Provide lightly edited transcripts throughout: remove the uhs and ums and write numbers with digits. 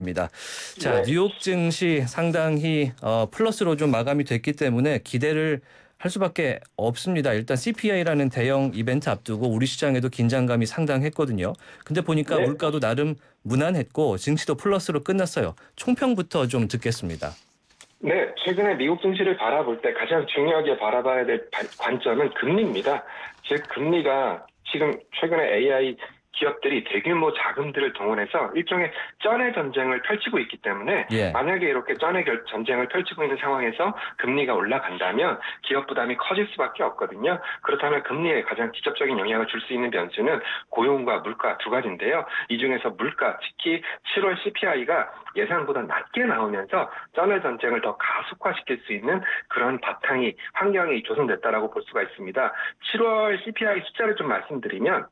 입니다. 자, 네. 뉴욕 증시 상당히 플러스로 좀 마감이 됐기 때문에 기대를 할 수밖에 없습니다. 일단 CPI라는 대형 이벤트 앞두고 우리 시장에도 긴장감이 상당했거든요. 근데 보니까 네. 물가도 나름 무난했고 증시도 플러스로 끝났어요. 총평부터 좀 듣겠습니다. 네. 최근에 미국 증시를 바라볼 때 가장 중요하게 바라봐야 될 관점은 금리입니다. 즉, 금리가 지금 최근에 AI 기업들이 대규모 자금들을 동원해서 일종의 쩐의 전쟁을 펼치고 있기 때문에 예. 만약에 이렇게 쩐의 전쟁을 펼치고 있는 상황에서 금리가 올라간다면 기업 부담이 커질 수밖에 없거든요. 그렇다면 금리에 가장 직접적인 영향을 줄 수 있는 변수는 고용과 물가 두 가지인데요. 이 중에서 물가, 특히 7월 CPI가 예상보다 낮게 나오면서 쩐의 전쟁을 더 가속화시킬 수 있는 그런 바탕이 환경이 조성됐다라고 볼 수가 있습니다. 7월 CPI 숫자를 좀 말씀드리면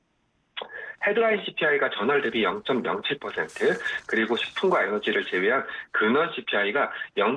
헤드라인 CPI가 전월 대비 0.07%, 그리고 식품과 에너지를 제외한 근원 CPI가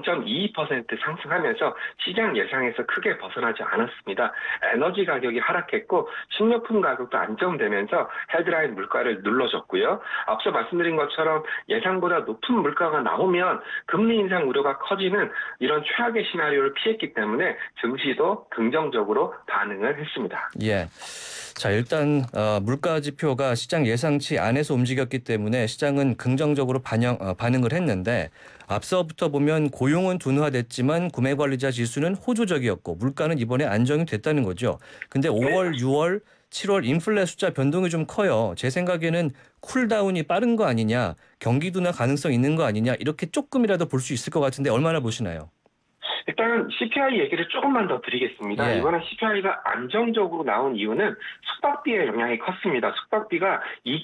0.22% 상승하면서 시장 예상에서 크게 벗어나지 않았습니다. 에너지 가격이 하락했고 식료품 가격도 안정되면서 헤드라인 물가를 눌러줬고요. 앞서 말씀드린 것처럼 예상보다 높은 물가가 나오면 금리 인상 우려가 커지는 이런 최악의 시나리오를 피했기 때문에 증시도 긍정적으로 반응을 했습니다. 예. 자, 일단 물가 지표가 시장 예상치 안에서 움직였기 때문에 시장은 긍정적으로 반응을 했는데 앞서부터 보면 고용은 둔화됐지만 구매관리자 지수는 호조적이었고 물가는 이번에 안정이 됐다는 거죠. 근데 네. 5월, 6월, 7월 인플레 숫자 변동이 좀 커요. 제 생각에는 쿨다운이 빠른 거 아니냐, 경기 둔화 가능성 있는 거 아니냐 이렇게 조금이라도 볼 수 있을 것 같은데 얼마나 보시나요? 일단 CPI 얘기를 조금만 더 드리겠습니다. 예. 이번에 CPI가 안정적으로 나온 이유는 숙박비의 영향이 컸습니다. 숙박비가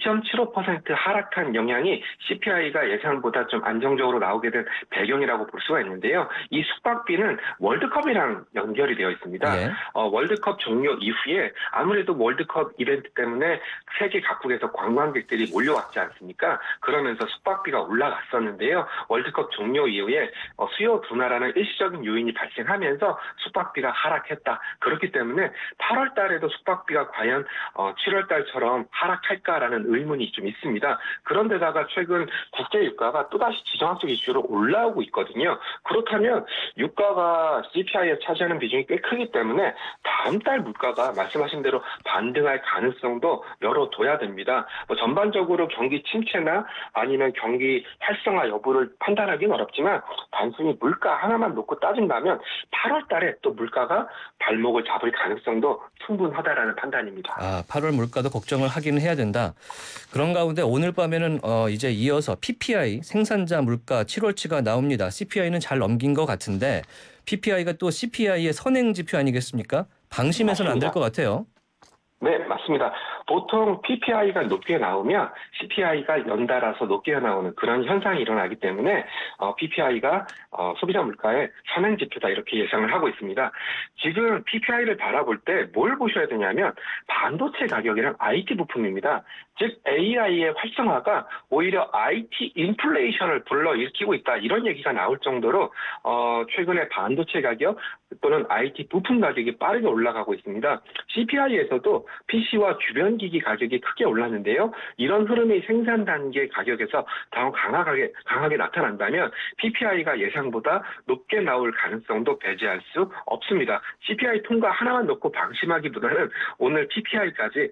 2.75% 하락한 영향이 CPI가 예상보다 좀 안정적으로 나오게 된 배경이라고 볼 수가 있는데요. 이 숙박비는 월드컵이랑 연결이 되어 있습니다. 예. 월드컵 종료 이후에 아무래도 월드컵 이벤트 때문에 세계 각국에서 관광객들이 몰려왔지 않습니까? 그러면서 숙박비가 올라갔었는데요. 월드컵 종료 이후에 수요 둔화라는 일시적인 요인이 발생하면서 숙박비가 하락했다. 그렇기 때문에 8월 달에도 숙박비가 과연 7월 달처럼 하락할까라는 의문이 좀 있습니다. 그런데다가 최근 국제 유가가 또다시 지정학적 이슈로 올라오고 있거든요. 그렇다면 유가가 CPI에 차지하는 비중이 꽤 크기 때문에 다음 달 물가가 말씀하신 대로 반등할 가능성도 열어둬야 됩니다. 전반적으로 경기 침체나 아니면 경기 활성화 여부를 판단하기는 어렵지만 단순히 물가 하나만 놓고 따진다면 8월 달에 또 물가가 발목을 잡을 가능성도 충분하다라는 판단입니다. 아, 8월 물가도 걱정을 하기는 해야 된다. 그런 가운데 오늘 밤에는 이제 이어서 PPI 생산자 물가 7월치가 나옵니다. CPI는 잘 넘긴 것 같은데 PPI가 또 CPI의 선행 지표 아니겠습니까? 방심해서는 안 될 것 맞습니다. 같아요. 네, 맞습니다. 보통 PPI가 높게 나오면 CPI가 연달아서 높게 나오는 그런 현상이 일어나기 때문에 PPI가 소비자 물가의 선행 지표다 이렇게 예상을 하고 있습니다. 지금 PPI를 바라볼 때 뭘 보셔야 되냐면 반도체 가격이랑 IT 부품입니다. 즉 AI의 활성화가 오히려 IT 인플레이션을 불러일으키고 있다 이런 얘기가 나올 정도로 최근에 반도체 가격 또는 IT 부품 가격이 빠르게 올라가고 있습니다. CPI에서도 PC와 주변 기기 가격이 크게 올랐는데요. 이런 흐름이 생산 단계 가격에서 더 강하게 나타난다면 PPI가 예상보다 높게 나올 가능성도 배제할 수 없습니다. CPI 통과 하나만 놓고 방심하기보다는 오늘 PPI까지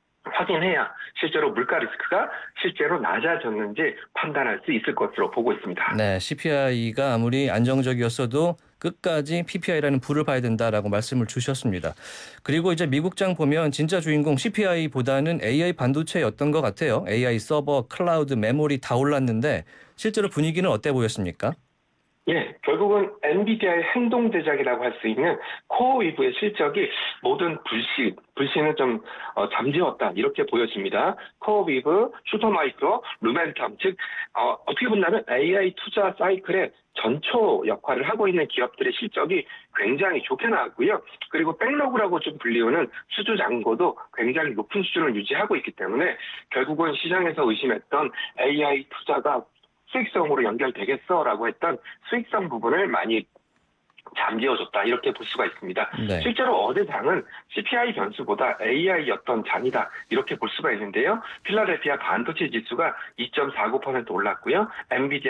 확인해야 실제로 물가 리스크가 실제로 낮아졌는지 판단할 수 있을 것으로 보고 있습니다. 네, CPI가 아무리 안정적이었어도 끝까지 PPI라는 불을 봐야 된다라고 말씀을 주셨습니다. 그리고 이제 미국장 보면 진짜 주인공 CPI보다는 AI 반도체였던 것 같아요. AI 서버, 클라우드, 메모리 다 올랐는데 실제로 분위기는 어때 보였습니까? 예, 결국은 엔비디아의 행동 제작이라고 할 수 있는 코어 위브의 실적이 모든 불씨는 좀 잠재웠다 이렇게 보여집니다. 코어 위브, 슈퍼마이크로, 루멘텀 즉 어떻게 본다면 AI 투자 사이클의 전초 역할을 하고 있는 기업들의 실적이 굉장히 좋게 나왔고요. 그리고 백로그라고 좀 불리우는 수주 잔고도 굉장히 높은 수준을 유지하고 있기 때문에 결국은 시장에서 의심했던 AI 투자가 수익성으로 연결되겠어라고 했던 수익성 부분을 많이 잠재워줬다 이렇게 볼 수가 있습니다. 네. 실제로 어제 장은 CPI 변수보다 AI였던 장이다 이렇게 볼 수가 있는데요. 필라델피아 반도체 지수가 2.49% 올랐고요. 엔비디아